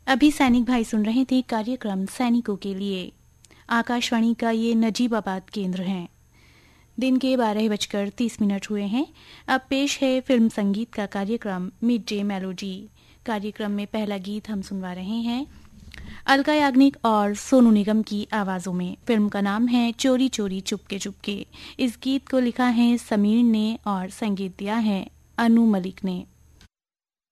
अभी सैनिक भाई सुन रहे थे कार्यक्रम सैनिकों के लिए। आकाशवाणी का ये नजीबाबाद केंद्र है। दिन के 12:30 हुए हैं। अब पेश है फिल्म संगीत का कार्यक्रम मिड डे मेलोडी। कार्यक्रम में पहला गीत हम सुनवा रहे हैं अलका याग्निक और सोनू निगम की आवाजों में। फिल्म का नाम है चोरी चोरी चुपके चुपके। इस गीत को लिखा है समीर ने और संगीत दिया है अनु मलिक ने।